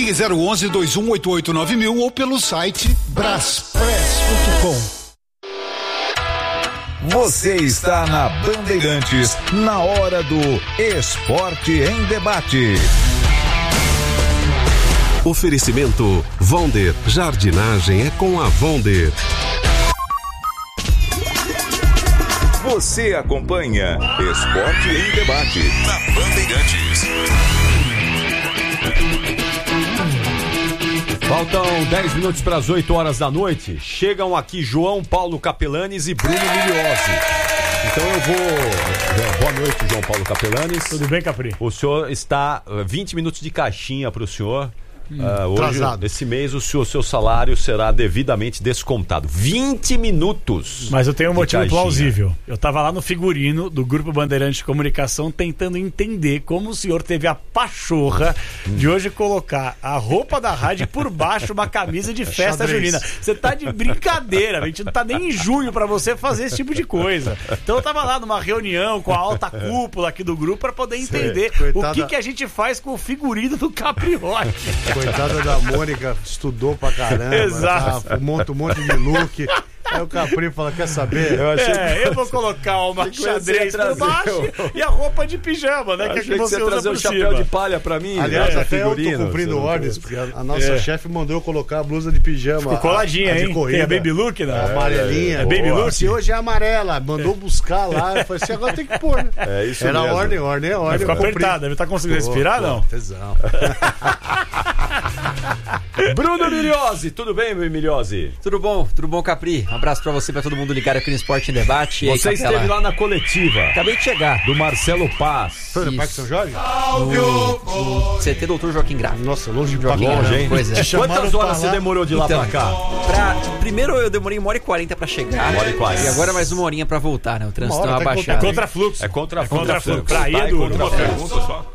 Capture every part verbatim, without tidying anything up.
Ligue zero onze, dois um oito oito nove mil ou pelo site braspress ponto com. Você está na Bandeirantes, na hora do Esporte em Debate. Oferecimento Vonder. Jardinagem é com a Vonder. Você acompanha Esporte em Debate na Bandeirantes. Faltam dez minutos para as oito horas da noite. Chegam aqui João Paulo Capelanes e Bruno Milhozzi. Então eu vou... Boa noite, João Paulo Capelanes. Tudo bem, Capri? O senhor está vinte minutos de caixinha para o senhor. Hum, uh, hoje, atrasado. esse mês, o seu, seu salário será devidamente descontado. vinte minutos. Mas eu tenho um motivo caixinha. plausível. Eu estava lá no figurino do Grupo Bandeirante de Comunicação tentando entender como o senhor teve a pachorra hum. de hoje colocar a roupa da rádio por baixo uma camisa de festa Xadrez. junina. Você tá de brincadeira. A gente não tá nem em junho para você fazer esse tipo de coisa. Então eu tava lá numa reunião com a alta cúpula aqui do grupo para poder entender Coitada. o que, que a gente faz com o figurino do Capriotti. Coitada da Mônica, estudou pra caramba. Exato. Tá, um monte, um monte de look. Aí o Capri fala, quer saber? Eu, achei é, que... eu vou colocar uma xadrez por baixo eu... e a roupa de pijama, né? Que, é que você, você usa trazer por um cima. chapéu de palha pra mim. Aliás, né? até figurino, eu tô cumprindo ordens, porque a, a nossa é. chefe mandou eu colocar a blusa de pijama. Ficou coladinha, a, a hein? Tem a Baby Look, né? É, amarelinha. É, é Baby Look? Se hoje é amarela, mandou buscar lá. Eu falei assim, agora tem que pôr, né? É isso Era mesmo. ordem, ordem, é ordem. Ficou apertado, deve estar conseguindo respirar, não? Tesão. Bruno Milhozzi, tudo bem, Milhozzi? Tudo bom, tudo bom, Capri? Um abraço pra você, pra todo mundo ligado aqui no Esporte em Debate. E aí, você Capela? esteve lá na coletiva. Acabei de chegar. Do Marcelo Paz. Foi no Parque São Jorge? No, no C T Doutor Joaquim Graf. Nossa, longe de Joaquim longe, hein? Pois é. Quantas horas você demorou de lá então, pra cá? Pra, primeiro eu demorei uma hora e quarenta pra chegar. Uma hora e quarenta. E agora mais uma horinha pra voltar, né? O trânsito Uma hora, é tá abaixado. É contra-fluxo. É contra É contra-fluxo. Pra Tá, ir é é duro. contra- Pergunta só.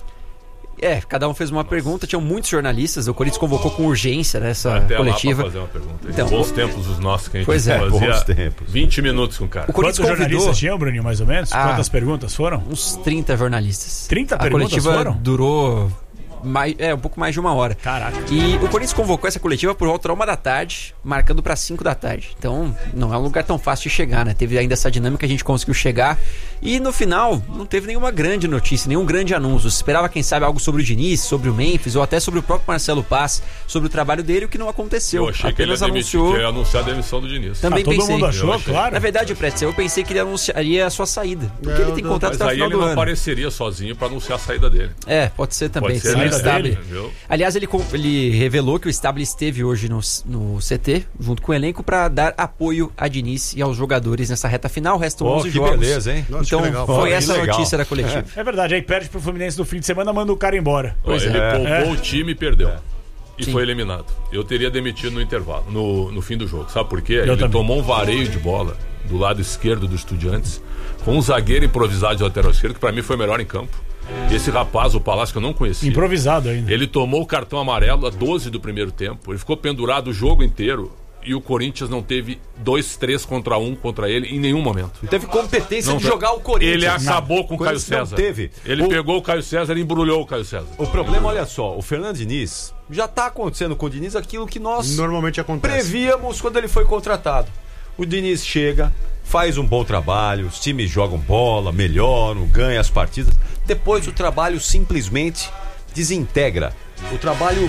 É, cada um fez uma pergunta, tinham muitos jornalistas, o Corinthians convocou com urgência nessa Até coletiva. lá pra fazer uma pergunta. Então, bons o- tempos os nossos que a gente Pois é, fazia bons tempos. vinte minutos com o cara. O Corinthians Quantos convidou jornalistas tinham, Bruninho, mais ou menos? Ah. Quantas perguntas foram? uns trinta jornalistas. trinta A perguntas coletiva foram? durou mais, é, um pouco mais de uma hora. Caraca. E o Corinthians convocou essa coletiva por volta da uma da tarde, marcando para cinco da tarde. Então, não é um lugar tão fácil de chegar, né? Teve ainda essa dinâmica, a gente conseguiu chegar. E no final, não teve nenhuma grande notícia, nenhum grande anúncio. Se esperava, quem sabe, algo sobre o Diniz, sobre o Memphis, ou até sobre o próprio Marcelo Paz, sobre o trabalho dele, o que não aconteceu. Eu achei Apenas que ele ia, demitir, anunciou. que ia anunciar a demissão do Diniz. Também Ah, todo pensei. mundo achou, Eu achei. claro. Na verdade, Pretzel, eu pensei que ele anunciaria a sua saída. Porque Não, ele tem não, contrato Mas até o aí final ele do não ano. apareceria sozinho pra anunciar a saída dele. É, pode ser também. Pode ser Sem o a Stable. dele, viu? Aliás, ele, com- ele revelou que o Stable esteve hoje no, no C T, junto com o elenco, para dar apoio a Diniz e aos jogadores nessa reta final. Restam Oh, onze que jogos. beleza, hein? Nossa, Então, que legal. foi Oh, que essa a legal. notícia da coletiva. É verdade, aí perde pro Fluminense no fim de semana, manda o cara embora. Ó, ele é. poupou É. o time e perdeu. E Sim. foi eliminado. Eu teria demitido no intervalo, no, no fim do jogo. Sabe por quê? Eu ele também. tomou um vareio de bola do lado esquerdo do Estudiantes, com um zagueiro improvisado de lateral esquerdo, que pra mim foi o melhor em campo. Esse rapaz, o Palácio, que eu não conhecia. Improvisado ainda. Ele tomou o cartão amarelo a doze do primeiro tempo. Ele ficou pendurado o jogo inteiro. E o Corinthians não teve dois, três contra um contra ele em nenhum momento. Não teve competência Não de teve. jogar o Corinthians. Ele acabou com o Caio Corinthians não César. teve. Ele O- pegou o Caio César e embrulhou o Caio César. O problema, olha só, o Fernando Diniz, já tá acontecendo com o Diniz aquilo que nós Normalmente acontece. prevíamos quando ele foi contratado. O Diniz chega, faz um bom trabalho, os times jogam bola, melhoram, ganham as partidas. Depois o trabalho simplesmente desintegra. O trabalho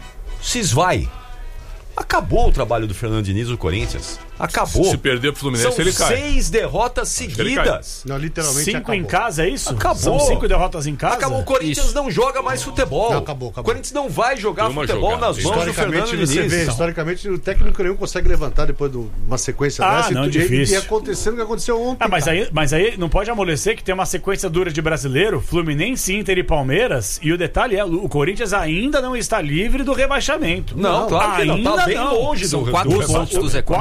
se esvai. Acabou o trabalho do Fernando Diniz no Corinthians. Acabou. Se perder pro Fluminense, São ele cai. seis derrotas que ele seguidas. Não, literalmente Cinco acabou. em casa, é isso? Acabou. São cinco derrotas em casa? Acabou. O Corinthians Isso. não joga mais futebol. Não, acabou, acabou. O Corinthians não vai jogar Tem uma futebol jogada, nas tem. mãos do Historicamente, Fernando você Diniz. vê, historicamente, o técnico nenhum consegue levantar depois de uma sequência Ah, dessa. não, e, difícil. e acontecendo o que aconteceu ontem. Ah, mas cara. aí, mas aí não pode amolecer que tem uma sequência dura de brasileiro, Fluminense, Inter e Palmeiras, e o detalhe é, o Corinthians ainda não está livre do rebaixamento. Não, claro que não. Tá Ainda bem não. longe São do quatro do- pontos do Zé Quatro Quatro. po-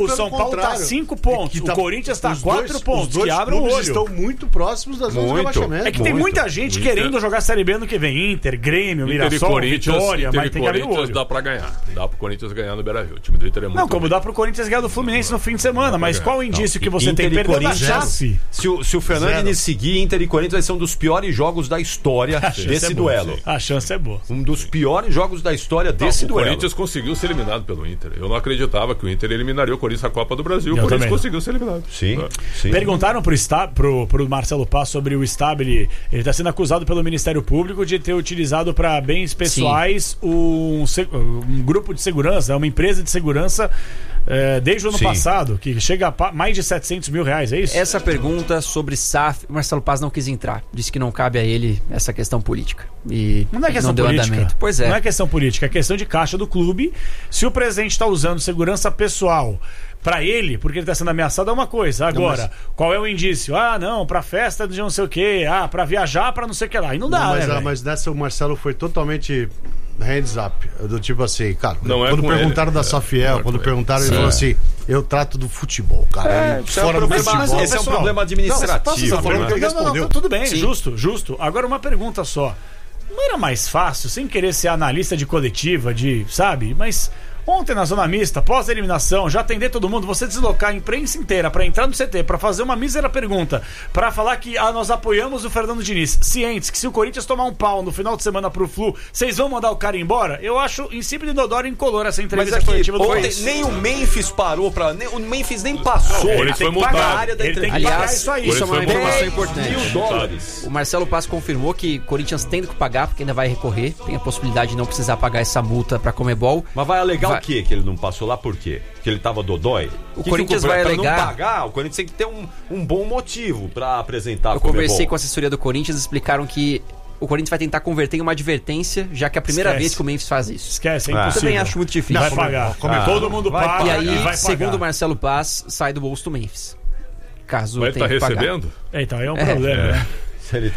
o pelo São Paulo tá contrário. cinco pontos, É que tá- o Corinthians tá os quatro dois- pontos, os dois que abre o clubes olho. estão muito próximos das zonas de Muito. rebaixamento. É que tem Muito. muita gente Inter- querendo jogar Série B ano que vem. Inter, Grêmio, Inter e Mirassol, Corinthians, Vitória, Inter mas e tem que abrir o Corinthians olho. dá pra ganhar. Dá pro Corinthians ganhar no Beira-Rio. O time do Inter é muito Não, como bem. dá pro Corinthians ganhar do Fluminense no fim de semana, mas qual o indício que você Inter tem? e Perdeu na Corinthians, chave. Se o, se o Fernando Zero. Diniz seguir, Inter e Corinthians vai ser um dos piores jogos da história chance desse é boa, duelo. A chance é boa. Um dos piores jogos da história Não, desse o duelo. Corinthians conseguiu ser eliminado pelo Inter. Eu não acreditava que o Inter eliminaria o Corinthians na Copa do Brasil. Eu o Corinthians também não. conseguiu ser eliminado. Sim, É. sim. Perguntaram pro, Sta- pro, pro Marcelo Paz sobre o Stabile. Ele está sendo acusado pelo Ministério Público de ter utilizado para bens pessoais um, se- um grupo de segurança, uma empresa de segurança eh, desde o ano Sim. passado, que chega a pa- mais de setecentos mil reais, é isso? Essa pergunta sobre S A F, o Marcelo Paz não quis entrar. Disse que não cabe a ele essa questão política. E Não é questão deu política. andamento. Pois é. Não é questão política, é questão de caixa do clube. Se o presidente está usando segurança pessoal pra ele, porque ele tá sendo ameaçado, é uma coisa. Agora, qual é o indício? Ah, não, pra festa de não sei o quê. Ah, pra viajar, pra não sei o que lá. Aí não dá, Não, mas, né, ah, velho? mas nessa o Marcelo foi totalmente hands up. Do tipo assim, cara, Não é quando com perguntaram ele. da É, Safiel, não é quando com perguntaram, ele. ele falou assim: eu trato do futebol, cara. É, Eu- esse é um fora do problema- futebol. esse é um pessoal, problema Não, administrativo. você tá falando né? que ele Não, não, não, respondeu. tudo bem, Sim. justo, justo. Agora uma pergunta só. Não era mais fácil, sem querer ser analista de coletiva, de, sabe? Mas ontem na zona mista, pós-eliminação, já atender todo mundo, você deslocar a imprensa inteira pra entrar no C T, pra fazer uma mísera pergunta, pra falar que ah, nós apoiamos o Fernando Diniz, cientes que se o Corinthians tomar um pau no final de semana pro Flu, vocês vão mandar o cara embora? Eu acho insípido e inodoro e incolor essa Mas entrevista é que coletiva do ontem Corinthians. nem o Memphis parou pra. Nem, o Memphis nem passou. Não, ele Ele foi tem que pagar multado. a área da Ele tem que entrevista. pagar isso aí. Isso é uma Ele foi informação multado. importante. Mil dólares. O Marcelo Paz confirmou que o Corinthians tem que pagar, porque ainda vai recorrer. Tem a possibilidade de não precisar pagar essa multa pra Comebol. Mas vai alegar Vai. o quê que ele não passou lá? Por quê? Que ele tava dodói? O Que Corinthians que vai pra alegar- não pagar, o Corinthians tem que ter um, um bom motivo pra apresentar a Eu conversei Comebol. com a assessoria do Corinthians, explicaram que o Corinthians vai tentar converter em uma advertência, já que é a primeira Esquece. vez que o Memphis faz isso. Esquece, é Ah. impossível. Também acho muito difícil. Vai pagar. Como é que- Todo mundo vai paga E pagar. aí, vai pagar. segundo o Marcelo Paz, sai do bolso do Memphis. Caso Mas ele tenha tá que pagar. recebendo? É, então, aí é um problema, né? Se ele tá...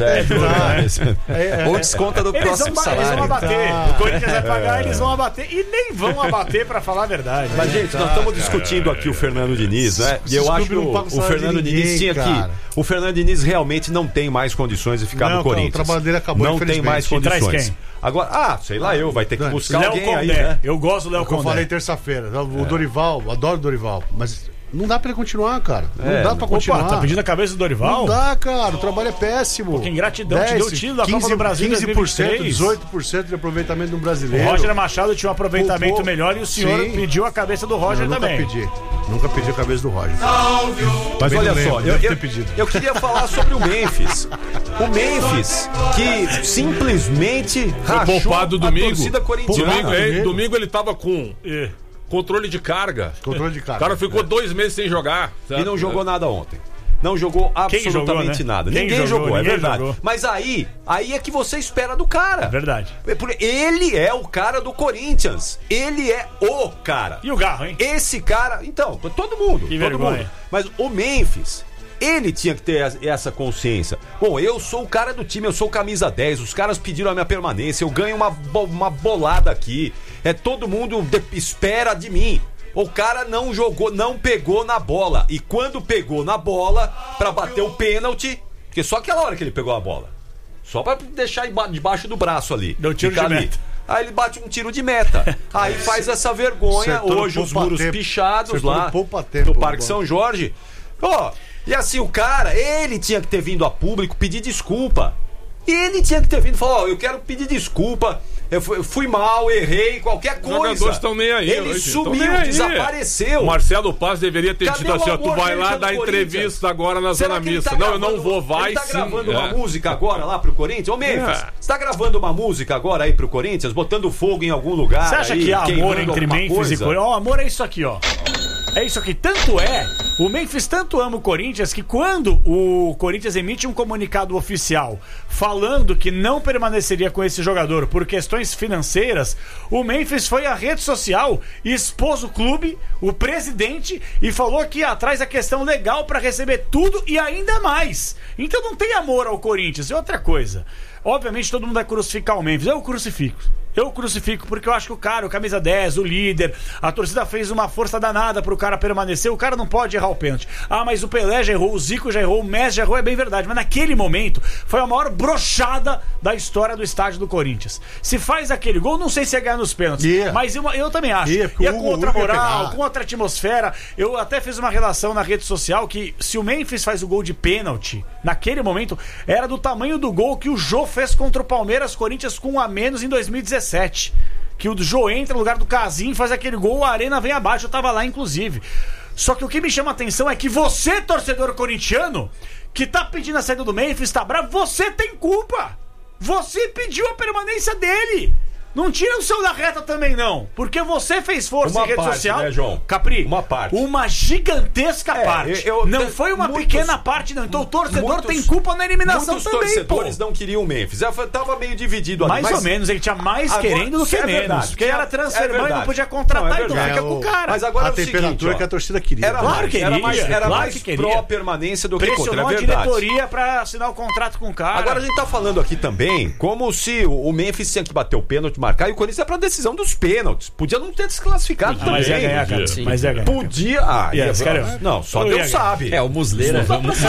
Ou desconta do Eles vão, próximo ba- eles vão salário. abater. Tá. O Corinthians vai pagar, eles vão abater. E nem vão abater, pra falar a verdade. Mas, gente, nós estamos discutindo aqui o Fernando Diniz, né? E eu Esses acho que clubes não o, pagam o salário Fernando de Diniz ninguém, tinha que. cara. O Fernando Diniz realmente não tem mais condições de ficar Não, no cara, o Corinthians. trabalho dele acabou, Não tem infelizmente. mais E traz condições. quem? Agora, ah, sei lá eu, vai ter que Dani, buscar Léo alguém aí, Condé. né? Eu gosto do Léo É o que eu falei Condé. terça-feira. O Dorival, adoro o Dorival, mas não dá pra ele continuar, cara. Não É, dá pra continuar. Opa, tá pedindo a cabeça do Dorival? Não dá, cara. O trabalho é péssimo. que ingratidão, te deu o título da Copa do Brasil em quinze por cento, dois mil e vinte e três. dezoito por cento de aproveitamento do O brasileiro. Roger Machado tinha um aproveitamento Pô, pô, melhor e o senhor sim. pediu a cabeça do Eu Roger nunca também. pedi. Nunca pedi a cabeça do Roger. Mas Também olha não lembro, só, eu, deve ter eu, pedido. eu queria falar sobre o Memphis. O Memphis, que simplesmente Foi rachou poupado a domingo. torcida corintiana. Domingo, é, Domingo. domingo ele tava com É. controle de carga. Controle de O carga. cara ficou dois meses sem jogar. E não jogou nada ontem. Não jogou Quem absolutamente jogou, né? nada. Quem Ninguém jogou? jogou, é Ninguém verdade. jogou. Mas aí, aí é que você espera do cara. Verdade. É por- Ele é o cara do Corinthians. Ele é o cara. E o Garro, hein? Esse cara, então, todo mundo, Que todo vergonha. mundo. Mas o Memphis, ele tinha que ter as- essa consciência. Bom, eu sou o cara do time, eu sou o camisa dez, os caras pediram a minha permanência, eu ganho uma, bo- uma bolada aqui. É todo mundo de- espera de mim. O cara não jogou, não pegou na bola. E quando pegou na bola pra bater o pênalti, porque só aquela hora que ele pegou a bola. Só pra deixar emba- debaixo do braço ali. Deu tiro Fica de ali. meta. Aí ele bate um tiro de meta. Aí faz essa vergonha. Acertou no Hoje os poupa muros tempo. pichados Acertou lá no poupa tempo, no Parque bom. São Jorge. Ó, e assim, o cara, ele tinha que ter vindo a público pedir desculpa. Ele tinha que ter vindo e falar, ó, eu quero pedir desculpa. Eu fui, eu fui mal, errei, qualquer Os coisa. jogadores estão nem aí. Ele hoje, tão sumiu, nem aí. desapareceu. O Marcelo Paz deveria ter Cadê dito assim: o ó, tu amor vai dele lá pelo dar Corinthians? entrevista agora na Será zona que ele mista. tá não, eu não gravando- vou, vai Ele tá sim. gravando É. uma música agora lá pro Corinthians? Ô, Memphis, É. você tá gravando uma música agora aí pro Corinthians, botando fogo em algum lugar? Você acha aí, que há amor queimando entre alguma Memphis coisa? e Corinthians? Ó, amor é isso aqui, ó. É isso aqui. Tanto é, o Memphis tanto ama o Corinthians que quando o Corinthians emite um comunicado oficial falando que não permaneceria com esse jogador por questões financeiras, o Memphis foi à rede social, expôs o clube, o presidente e falou que ia atrás da questão legal para receber tudo e ainda mais. Então não tem amor ao Corinthians. E outra coisa, obviamente todo mundo vai crucificar o Memphis. Eu crucifico. Eu crucifico, porque eu acho que o cara, o camisa dez, o líder, a torcida fez uma força danada pro cara permanecer, o cara não pode errar o pênalti. Ah, mas o Pelé já errou, o Zico já errou, o Messi já errou, é bem verdade. Mas naquele momento, foi a maior brochada da história do estádio do Corinthians. Se faz aquele gol, não sei se ia ganhar nos pênaltis, Yeah. mas eu, eu também acho. Yeah, ia com o Hugo- outra Hugo ia moral, pegar. com outra atmosfera. Eu até fiz uma relação na rede social que se o Memphis faz o gol de pênalti, naquele momento, era do tamanho do gol que o Jô fez contra o Palmeiras, Corinthians com um a menos em dois mil e dezessete. Que o Jô entra no lugar do Casim, faz aquele gol, a arena vem abaixo, eu tava lá inclusive. Só que o que me chama a atenção é que você, torcedor corintiano, que tá pedindo a saída do Memphis, tá bravo, você tem culpa. Você pediu a permanência dele. Não tira o seu da reta também, não. Porque você fez força Uma em rede parte, social. né, João? Capri, Uma parte. Uma gigantesca É, parte. eu- eu- não foi uma muitos- pequena parte, não. Então o torcedor muitos- tem culpa na eliminação Muitos também, pô. torcedores não queriam o Memphis. Eu tava meio dividido ali. Mais mas... ou menos, ele tinha mais Agora- querendo do que é menos. verdade, Porque tinha- era é transfer ban e não verdade. podia contratar, Não, é então verdade. fica É, com o cara. Mas agora a é o seguinte, temperatura ó. que a torcida queria. Era Claro mais, que era queria, mais, era claro mais que queria. pró-permanência do que contra, Pressionou é a verdade. diretoria pra assinar o contrato com o cara. Agora a gente tá falando aqui também como se o Memphis tinha que bater o pênalti, marcar, e o Corinthians é pra decisão dos pênaltis. Podia não ter desclassificado também. Mas ia ganhar, cara. Sim. Mas ia ganhar. Podia. Ah, Ia, ia- esse cara- não, só Eu ia Deus ganhar. sabe. É, o Muslera.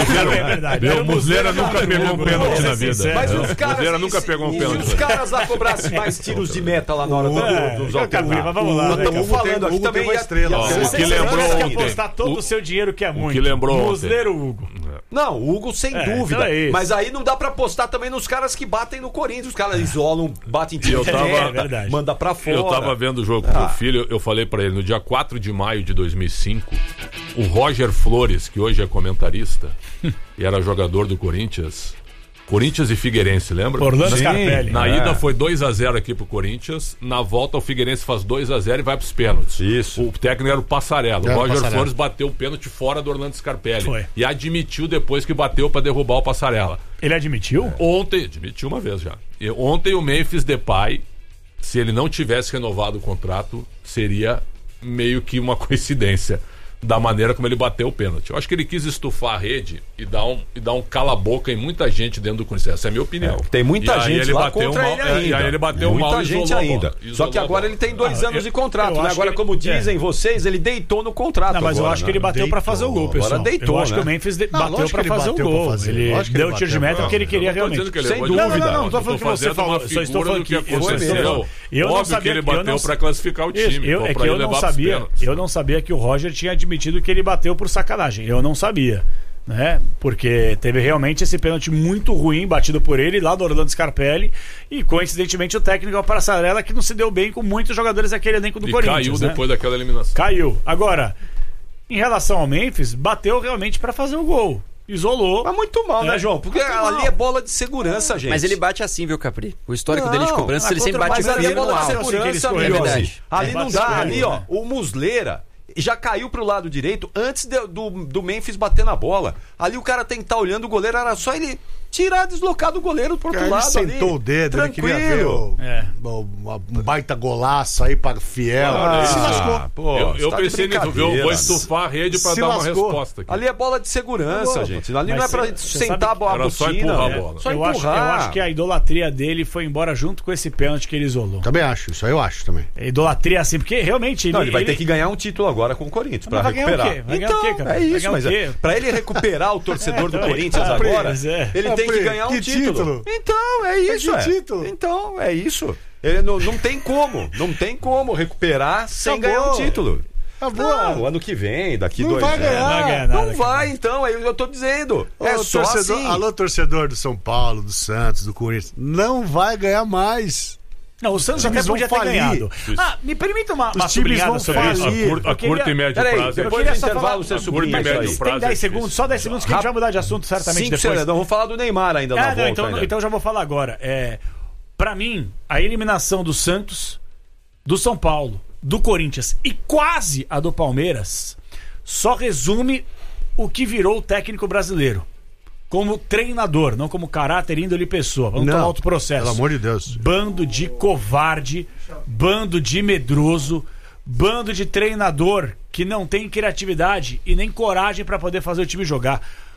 É verdade. Meu, Era o Muslera Muslera nunca pegou um pênalti na vida. Mas É. os caras. Muslera e nunca se- pegou um e pênalti. Se os caras lá cobrassem mais tiros de meta lá na hora do, É, dos eu acabei, mas vamos lá, Nós né, estamos cara? falando O aqui Hugo também. tem uma ia- estrela. ia- Ó, ia- o que ia- lembrou ia- que ontem. apostar todo o, O- seu dinheiro que é muito. que lembrou ontem. Muslera ou Hugo. Não, o Hugo sem É, dúvida. então é isso. Mas aí não dá pra apostar também nos caras que batem no Corinthians. Os caras isolam, batem tiro Eu de tava- meta, É verdade. manda pra fora. Eu tava vendo o jogo com meu filho, eu falei pra ele, no dia quatro de maio de dois mil e cinco, o Roger Flores, que hoje é comentarista e era jogador do Corinthians, Corinthians e Figueirense, lembra? Orlando Sim. Scarpelli. Na É. ida foi dois a zero aqui pro Corinthians, na volta o Figueirense faz dois a zero e vai pros pênaltis. Isso. O técnico era o Passarella. O Era o Roger Passarella. Flores bateu o pênalti fora do Orlando Scarpelli. Foi. E admitiu depois que bateu pra derrubar o Passarella. Ele admitiu? Ontem, admitiu uma vez já. E ontem o Memphis Depay, se ele não tivesse renovado o contrato, seria meio que uma coincidência da maneira como ele bateu o pênalti. Eu acho que ele quis estufar a rede e dar um, e dar um cala-boca em muita gente dentro do Corinthians. Essa é a minha opinião. É, tem muita E aí gente ele lá bateu contra mal, ele é, ainda. E aí ele bateu muita mal e gente isolou a ainda. bola. Só Isolou que a agora bola. ele tem dois Ah, anos eu- de contrato, eu né? acho Agora, que como ele- dizem é. vocês, ele deitou no contrato. Não, mas eu agora, acho né? que ele bateu pra fazer o gol, pessoal. Agora deitou, eu acho né? que o Memphis de- Ah, bateu lógico pra que ele fazer o bateu pra gol. fazer. Ele Lógico que deu ele o tiro de bateu meta pra porque ele fazer. queria Eu não tô realmente. dizendo que ele Sem errou. dúvida. Não, não, não, não tô Eu falando que você fazendo falou. uma Só estou figura falando do que que eu sou aconteceu. eu. Eu não Óbvio sabia que ele eu bateu não- pra classificar o time. Isso, eu, então é pra que ele eu não levar pros sabia. pênaltis. Eu não sabia que o Roger tinha admitido que ele bateu por sacanagem. Eu não sabia. Né? Porque teve realmente esse pênalti muito ruim batido por ele lá do Orlando Scarpelli e coincidentemente o técnico é o Passarella que não se deu bem com muitos jogadores daquele elenco do E Corinthians. caiu né? depois daquela eliminação. Caiu. Agora, em relação ao Memphis, bateu realmente pra fazer o gol. Isolou. Mas muito mal, É, né, João? Porque muito mal. ali é bola de segurança, gente. Mas ele bate assim, viu, Capri? O histórico Não, dele de cobrança, ah, ele sempre contra- bate mas ali é firme no bola de alto. assim que ele segurança, escorrega. amigo. É verdade. Ali É, não bate dá, escorrega, ali, ó, né? o Muslera já caiu pro lado direito antes de- do, do Memphis bater na bola. Ali o cara tem que estar olhando o goleiro, era só ele tirar, deslocar do goleiro pro outro Ele lado sentou ali. o dedo, ele queria ver Tranquilo. o, É. o- um baita golaço aí para Fiel. Ah, Ele se lascou. Ah, pô, Eu, você eu tá de pensei nisso, viu? Eu brincadeira. vou estufar a rede pra Se dar uma lascou. resposta aqui. Ali é bola de segurança, gente. Ali Mas não é pra cê- cê sentar sabe a que era só botina. empurrar a é. bola. Só eu, acho, eu empurrar. acho que a idolatria dele foi embora junto com esse pênalti que ele isolou. Também acho, isso aí eu acho também. Idolatria assim, porque realmente ele, Não, ele vai ele- ter que ganhar um título agora com o Corinthians pra Mas vai ganhar o recuperar. quê? Vai ganhar então, o quê, cara? é Vai isso, ganhar o mas é, quê? pra ele recuperar o torcedor do É, Corinthians é, agora, mas é. ele É, tem que Pri, ganhar um que título. título? Então, é isso. que é. título? Então, é isso. Ele não, não tem como, não tem como recuperar sem Acabou. ganhar um título. Acabou. Não, ano que vem, daqui Não dois vai anos. ganhar. Não vai ganhar nada, Não vai, então, é, eu tô dizendo. Ô, É só torcedor, assim. Alô, torcedor do São Paulo, do Santos, do Corinthians. Não vai ganhar mais. Não, o Santos Os até times vão podia ter falir. ganhado. Ah, me permita uma, uma times sublinhada vão sobre A, isso. falir. curto, a Eu queria- curto e médio Peraí, prazo. é- depois queria do só intervalo falar- você a curto e sublinha isso médio aí. prazo. Tem dez é segundos, difícil. só dez segundos que a gente vai mudar de assunto certamente Cinco, depois. Celedão, vamos falar do Neymar ainda na Ah, não, volta. então, ainda. então já vou falar agora. É, pra mim, a eliminação do Santos, do São Paulo, do Corinthians e quase a do Palmeiras só resume o que virou o técnico brasileiro. Como treinador, não como caráter, índole e pessoa. Vamos Não, tomar outro processo. Pelo amor de Deus. Bando de covarde, bando de medroso, bando de treinador que não tem criatividade e nem coragem pra poder fazer o time jogar.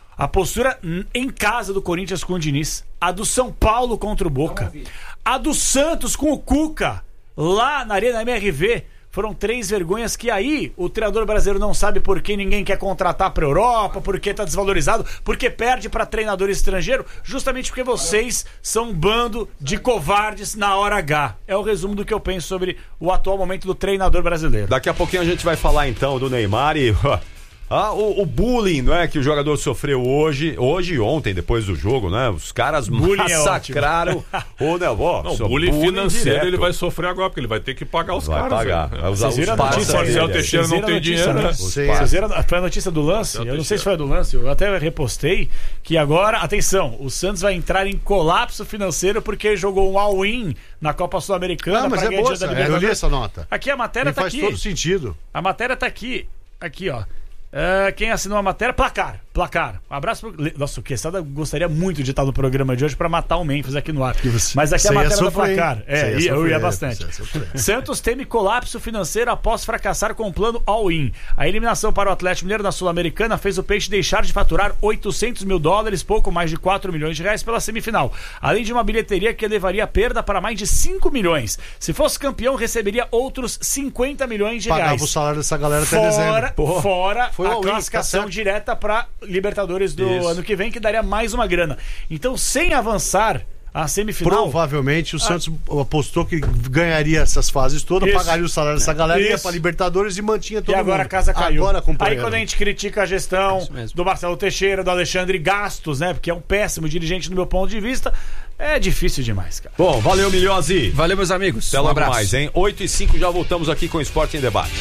A postura em casa do Corinthians com o Diniz, a do São Paulo contra o Boca, a do Santos com o Cuca, lá na Arena M R V, foram três vergonhas que aí o treinador brasileiro não sabe por que ninguém quer contratar pra Europa, por que tá desvalorizado, porque perde pra treinador estrangeiro, justamente porque vocês são um bando de covardes na hora H. É o resumo do que eu penso sobre o atual momento do treinador brasileiro. Daqui a pouquinho a gente vai falar então do Neymar e... Ah, o, o bullying, não é, que o jogador sofreu hoje, hoje e ontem, depois do jogo, né? Os caras bullying massacraram é o Neló. Não, o bullying, bullying financeiro direto. Ele vai sofrer agora, porque ele vai ter que pagar os vai caras. Pagar. Vai usar Vocês viram a notícia? O Teixeira não tem dinheiro, né? Vocês viram a, foi a notícia do lance? Eu não sei se foi a do lance, eu até repostei, que agora, atenção, o Santos vai entrar em colapso financeiro porque jogou um all-in na Copa Sul-Americana. Não, mas é boa, eu li essa nota. Aqui a matéria e tá faz aqui. Faz todo sentido. A matéria tá aqui, aqui ó. Uh, quem assinou a matéria, Placar. Placar. Um abraço pro... Nossa, o Quesada gostaria muito de estar no programa de hoje pra matar o Memphis aqui no ar. Mas aqui é a matéria do Placar. É, ia eu ia bastante. Santos teme colapso financeiro após fracassar com o plano all-in. A eliminação para o Atlético Mineiro na Sul-Americana fez o Peixe deixar de faturar oitocentos mil dólares, pouco mais de quatro milhões de reais pela semifinal. Além de uma bilheteria que levaria a perda para mais de cinco milhões. Se fosse campeão, receberia outros cinquenta milhões de reais. Pagava o salário dessa galera até fora, dezembro. Fora Foi a all-in, classificação tá direta para Libertadores do Isso. ano que vem, que daria mais uma grana. Então, sem avançar a semifinal... Provavelmente o ah. Santos apostou que ganharia essas fases todas, Isso. pagaria o salário dessa galera, Isso. ia pra Libertadores e mantinha todo mundo. E agora mundo. a casa caiu. Agora Aí quando a gente critica a gestão do Marcelo Teixeira, do Alexandre Gastos, né, porque é um péssimo dirigente no meu ponto de vista, é difícil demais, cara. Bom, valeu, Milhose. Valeu, meus amigos. Até um logo abraço. mais, hein? oito e cinco já voltamos aqui com o Esporte em Debate.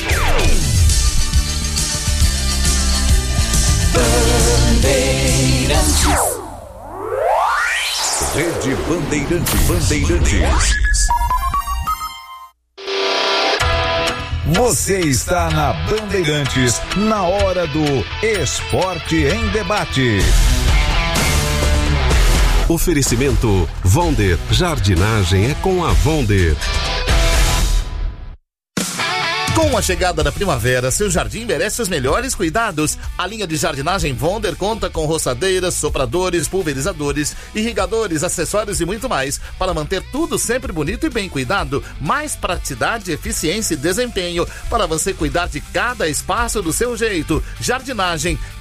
Bandeirantes. Rede Bandeirantes. Bandeirantes. Você está na Bandeirantes, na hora do Esporte em Debate. Oferecimento Vonder. Jardinagem é com a Vonder. Com a chegada da primavera, seu jardim merece os melhores cuidados. A linha de jardinagem Vonder conta com roçadeiras, sopradores, pulverizadores, irrigadores, acessórios e muito mais para manter tudo sempre bonito e bem cuidado. Mais praticidade, eficiência e desempenho para você cuidar de cada espaço do seu jeito. Jardinagem